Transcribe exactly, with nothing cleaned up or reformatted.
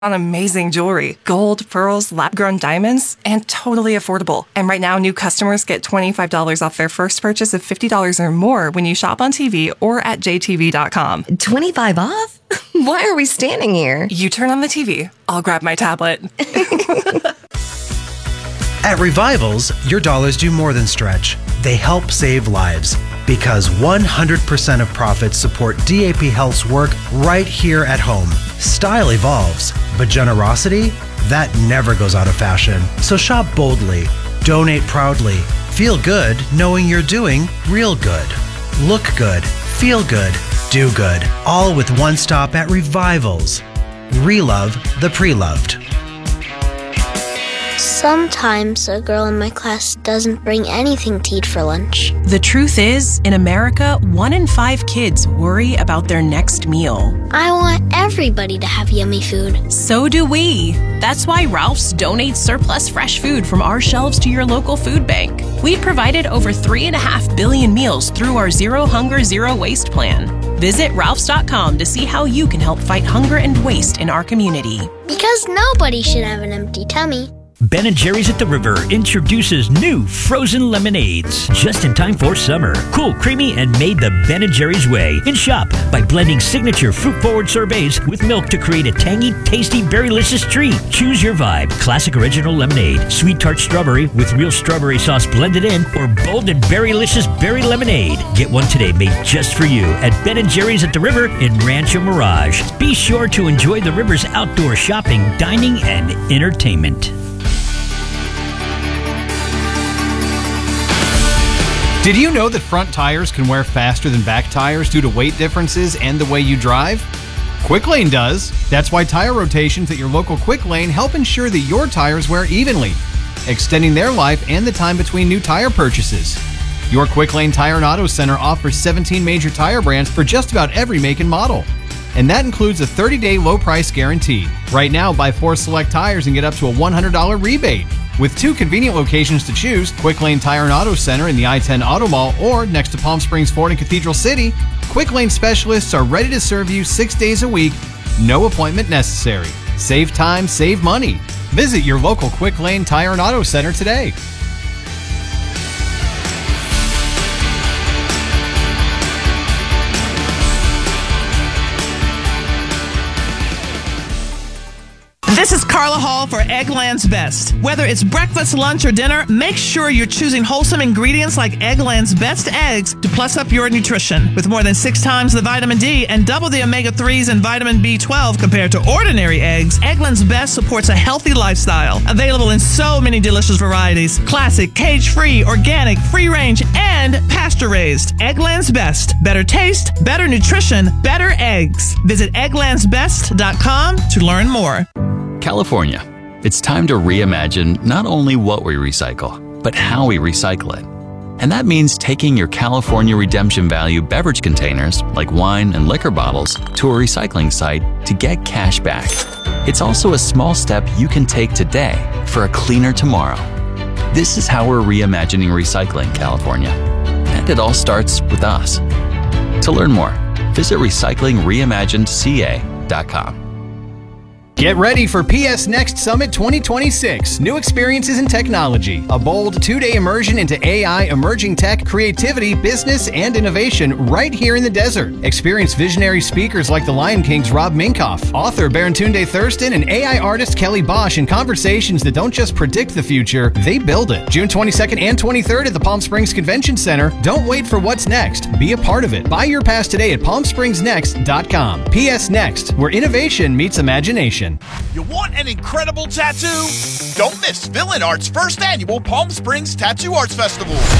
on amazing jewelry, gold, pearls, lab-grown diamonds, and totally affordable. And right now, new customers get twenty-five dollars off their first purchase of fifty dollars or more when you shop on T V or at j t v dot com. twenty-five off? Why are we standing here? You turn on the T V, I'll grab my tablet. At Revivals, your dollars do more than stretch. They help save lives because one hundred percent of profits support D A P Health's work right here at home. Style evolves, but generosity, that never goes out of fashion. So shop boldly, donate proudly, feel good knowing you're doing real good. Look good, feel good, do good, all with one stop at Revivals. Relove the pre-loved. Sometimes a girl in my class doesn't bring anything to eat for lunch. The truth is, in America, one in five kids worry about their next meal. I want everybody to have yummy food. So do we. That's why Ralph's donates surplus fresh food from our shelves to your local food bank. We've provided over three and a half billion meals through our Zero Hunger, Zero Waste plan. Visit ralphs dot com to see how you can help fight hunger and waste in our community. Because nobody should have an empty tummy. Ben and Jerry's at the River introduces new frozen lemonades just in time for summer. Cool, creamy, and made the Ben and Jerry's way. In shop by blending signature fruit-forward sorbets with milk to create a tangy, tasty, berry-licious treat. Choose your vibe. Classic original lemonade, sweet tart strawberry with real strawberry sauce blended in, or bold and berry-licious berry lemonade. Get one today made just for you at Ben and Jerry's at the River in Rancho Mirage. Be sure to enjoy the River's outdoor shopping, dining, and entertainment. Did you know that front tires can wear faster than back tires due to weight differences and the way you drive? Quick Lane does. That's why tire rotations at your local Quick Lane help ensure that your tires wear evenly, extending their life and the time between new tire purchases. Your Quick Lane Tire and Auto Center offers seventeen major tire brands for just about every make and model. And that includes a thirty-day low price guarantee. Right now, buy four select tires and get up to a one hundred dollars rebate. With two convenient locations to choose, Quick Lane Tire and Auto Center in the I ten Auto Mall or next to Palm Springs Ford and Cathedral City, Quick Lane specialists are ready to serve you six days a week, no appointment necessary. Save time, save money. Visit your local Quick Lane Tire and Auto Center today. This is Carla Hall for Eggland's Best. Whether it's breakfast, lunch, or dinner, make sure you're choosing wholesome ingredients like Eggland's Best eggs to plus up your nutrition. With more than six times the vitamin D and double the omega threes and vitamin B twelve compared to ordinary eggs, Eggland's Best supports a healthy lifestyle. Available in so many delicious varieties: classic, cage-free, organic, free-range, and pasture-raised. Eggland's Best. Better taste, better nutrition, better eggs. Visit egglands best dot com to learn more. California. It's time to reimagine not only what we recycle, but how we recycle it. And that means taking your California Redemption Value beverage containers, like wine and liquor bottles, to a recycling site to get cash back. It's also a small step you can take today for a cleaner tomorrow. This is how we're reimagining recycling California. And it all starts with us. To learn more, visit recycling reimagined c a dot com. Get ready for P S Next Summit twenty twenty-six. New experiences in technology. A bold two-day immersion into A I, emerging tech, creativity, business, and innovation right here in the desert. Experience visionary speakers like the Lion King's Rob Minkoff, author Barontunde Thurston, and A I artist Kelly Bosch in conversations that don't just predict the future, they build it. June twenty-second and twenty-third at the Palm Springs Convention Center. Don't wait for what's next. Be a part of it. Buy your pass today at palm springs next dot com. P S Next, where innovation meets imagination. You want an incredible tattoo? Don't miss Villain Art's first annual Palm Springs Tattoo Arts Festival.